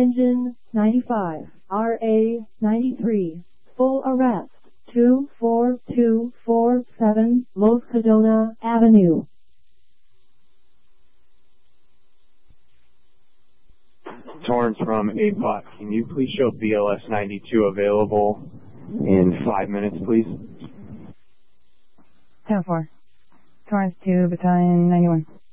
Engine 95, RA 93, full arrest, 24247 Los Cadona Avenue. Torrance from APOC, can you please show BLS 92 available in 5 minutes, please? 10-4. Torrance to Battalion 91.